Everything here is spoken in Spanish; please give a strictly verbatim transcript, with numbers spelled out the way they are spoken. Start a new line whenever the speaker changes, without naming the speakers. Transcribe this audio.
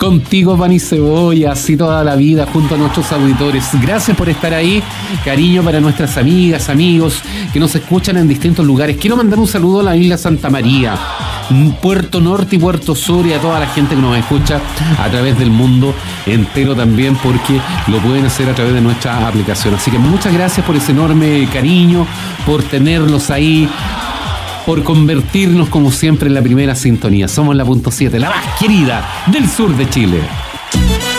contigo, pan y cebolla, así toda la vida, junto a nuestros auditores. Gracias por estar ahí. Cariño para nuestras amigas, amigos que nos escuchan en distintos lugares. Quiero mandar un saludo a la isla Santa María, Puerto Norte y Puerto Sur, y a toda la gente que nos escucha a través del mundo entero también, porque lo pueden hacer a través de nuestra aplicación. Así que muchas gracias por ese enorme cariño, por tenerlos ahí, por convertirnos como siempre en la primera sintonía. Somos la punto siete, la más querida del sur de Chile.